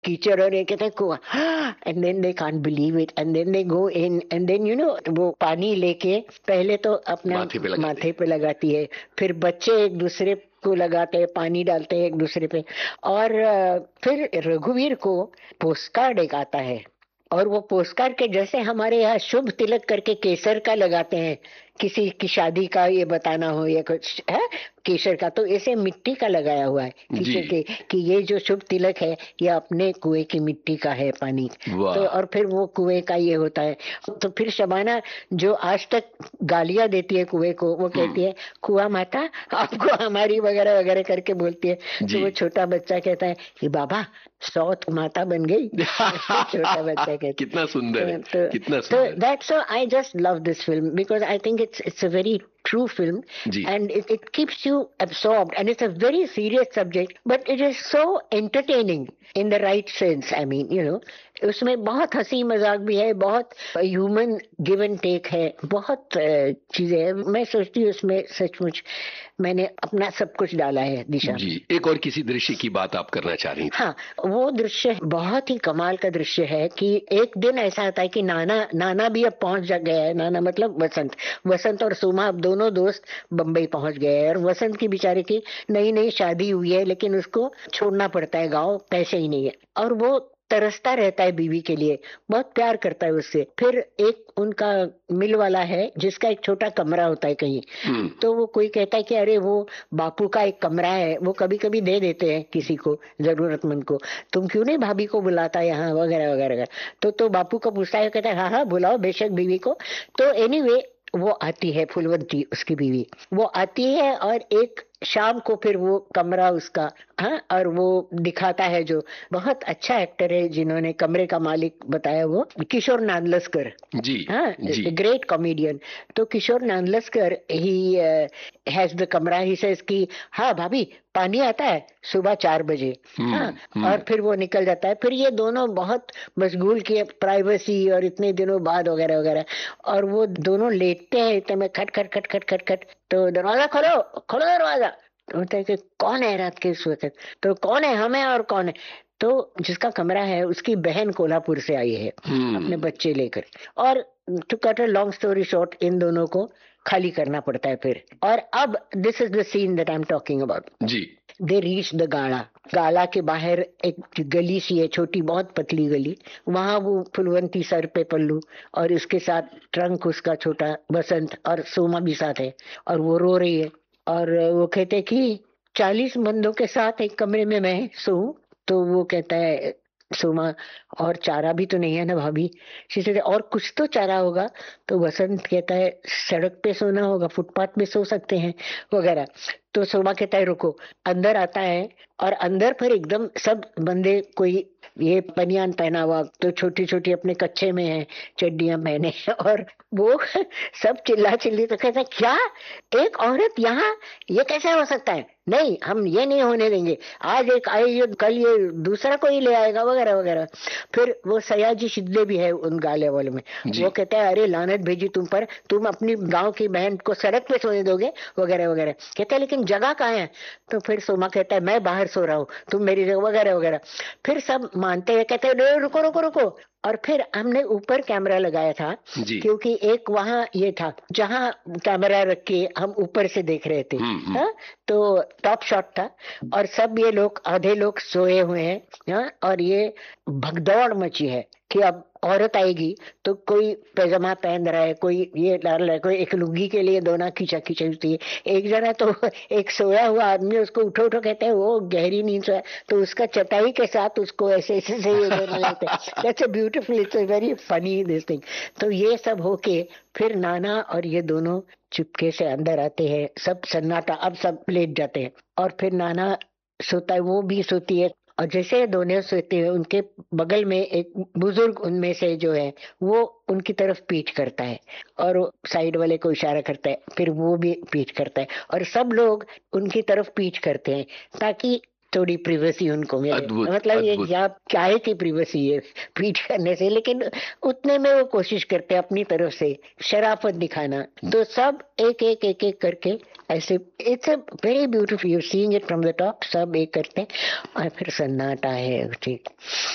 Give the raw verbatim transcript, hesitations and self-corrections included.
कीचड़ और ये कहते हैं कुआं, and then they can't believe it and then they go in and then you know वो पानी लेके पहले तो अपना माथे पे लगाते माथे पे लगाती है, फिर बच्चे एक दूसरे को लगाते हैं, पानी डालते हैं एक दूसरे पे, और अ, फिर रघुवीर को पोस्टकार्ड एक आता है, और वो पोस्टकार्ड के जैसे हमारे यहाँ शुभ तिलक करके केसर का लगाते हैं, किसी की शादी का ये बताना हो या कुछ है केसर का, तो ऐसे मिट्टी का लगाया हुआ है जी। किसी के कि ये जो शुभ तिलक है ये अपने कुएं की मिट्टी का है पानी। वाह। तो और फिर वो कुएं का ये होता है। तो फिर शबाना जो आज तक गालियां देती है कुएं को, वो कहती है कुआं माता आपको हमारी वगैरह वगैरह करके बोलती है। तो जी। वो छोटा बच्चा कहता है कि बाबा सौत माता बन गई। छोटा बच्चा कहता है। कितना सुंदर है, तो कितना तो सुंदर। that's so I just love this film because I think it's it's a very true film, ji. and it, it keeps you absorbed, and it's a very serious subject but it is so entertaining in the right sense. I mean, you know, उसमें बहुत हंसी मजाक भी है, बहुत human give and take है, बहुत अ, चीजें हैं। मैं सोचती हूँ उसमें सचमुच मैंने अपना सब कुछ डाला है दिशा में। जी। एक और किसी दृश्य की बात आप करना चाह रही थी। हाँ, वो दृश्य बहुत ही कमाल का दृश्य है कि एक दिन ऐसा आता है कि नाना नाना भी अब पहुंच जा गया है। नाना मतलब वसंत वसंत और सुमा अब दोनों दोस्त बम्बई पहुंच गए हैं, और वसंत की बेचारे की नई नई शादी हुई है, लेकिन उसको छोड़ना पड़ता है गांव, पैसे ही नहीं है, और वो तरसता रहता है बीवी के लिए, बहुत प्यार करता है उससे। फिर एक उनका मिल वाला है जिसका एक छोटा कमरा होता है कहीं, हम्म। तो वो कोई कहता है कि अरे वो बापू का एक कमरा है, वो कभी कभी दे देते हैं किसी को जरूरतमंद को, तुम क्यों नहीं भाभी को बुलाता यहाँ वगैरह वगैरह। तो तो बापू को पूछता है, कहता है हाँ हाँ बुलाओ बेशक बीवी को। तो एनीवे वो आती है, फुलवंती उसकी बीवी, वो आती है, और एक शाम को फिर वो कमरा उसका, हाँ, और वो दिखाता है, जो बहुत अच्छा एक्टर है जिन्होंने कमरे का मालिक बताया, वो किशोर नांदलस्कर। जी। हाँ, जी। Great comedian. तो किशोर नांदलस्कर ही हैज द कमरा, ही सेज कि हाँ भाभी पानी आता है सुबह चार बजे। हाँ, हम्म। और फिर वो निकल जाता है। फिर ये दोनों बहुत मशगूल किए, प्राइवेसी और इतने दिनों बाद वगैरह वगैरह, और वो दोनों लेटते हैं इतने में, खट खट खट खट खट खट, तो दरवाजा खोलो खोलो दरवाजा। तो बोलता है कि कौन है रात के इस वक्त? तो कौन है, हमें और कौन है? तो जिसका कमरा है उसकी बहन कोल्हापुर से आई है अपने बच्चे लेकर, और to cut a long story short, इन दोनों को खाली करना पड़ता है फिर। और अब this is the seen that I am talking about. Ji. They reach the गाड़ा, गाला के बाहर एक गली सी है, छोटी बहुत पतली गली, वहां वो फुलवंती सर पे पल्लू, और उसके साथ ट्रंक उसका छोटा वसंत, और सोमा भी साथ है, और वो रो रही है, और वो कहते कि चालीस बंदों के साथ एक कमरे में मैं सोऊं? तो वो कहता है सोमा, और चारा भी तो नहीं है ना भाभी? शी और कुछ तो चारा होगा। तो वसंत कहता है सड़क पे सोना होगा, फुटपाथ पे सो सकते हैं वगैरह। तो सोमा कहता है रुको, अंदर आता है, और अंदर पर एकदम सब बंदे, कोई ये बनियान पहना हुआ, तो छोटी छोटी अपने कच्चे में है चड्डियां पहने, और वो सब चिल्ला चिल्ली। तो कहता है क्या, एक औरत यहाँ, ये कैसे हो सकता है? नहीं, हम ये नहीं होने देंगे, आज एक आई कल ये दूसरा कोई ले आएगा वगैरह वगैरह। फिर वो सयाजी शिंदे भी है उन गाले वाले में, वो कहता है अरे लानत भेजी तुम पर, तुम अपनी गांव की बहन को सड़क पे सोने दोगे वगैरह वगैरह। कहता है लेकिन जगह कहाँ है? तो फिर सोमा कहता है मैं बाहर सो रहा हूँ, तुम मेरी जगह वगैरह वगैरह। फिर सब मानते हैं, कहते हैं रुको रुको रुको। और फिर हमने ऊपर कैमरा लगाया था, क्योंकि एक वहां ये था जहां कैमरा रख के हम ऊपर से देख रहे थे, हा? तो टॉप शॉट था, और सब ये लोग, आधे लोग सोए हुए हैं, हा? और ये भगदौड़ मची है कि अब औरत आएगी, तो कोई पैजामा पहन रहा है, कोई ये डाल रहा है, कोई एक लुंगी के लिए दोना खींचा खींचा होती है। एक जना तो एक सोया हुआ आदमी, उसको उठो उठो कहते हैं, वो गहरी नींद सोया, तो उसका चटाई के साथ उसको ऐसे ऐसे से ये दोनों लेते हैं। That's a beautiful, it's a very funny this thing. तो ये सब होके फिर नाना और ये दोनों चुपके से अंदर आते हैं, सब सन्नाटा, अब सब लेट जाते हैं, और फिर नाना सोता है, वो भी सोती है, और जैसे दोनों सोते हैं उनके बगल में एक बुजुर्ग उनमें से जो है वो उनकी तरफ पीठ करता है, और साइड वाले को इशारा करता है, फिर वो भी पीठ करता है, और सब लोग उनकी तरफ पीठ करते हैं ताकि थोड़ी प्रिवेसी उनको मिले। अद्भुत, मतलब ये अद्भुत। क्या क्या है की प्रिवेसी है पीठ करने से, लेकिन उतने में वो कोशिश करते हैं अपनी तरफ से शराफत दिखाना। तो सब एक एक एक एक करके ऐसे, it's a very beautiful, you seeing it from the top, सब एक करते हैं, और फिर सन्नाटा है, ठीक।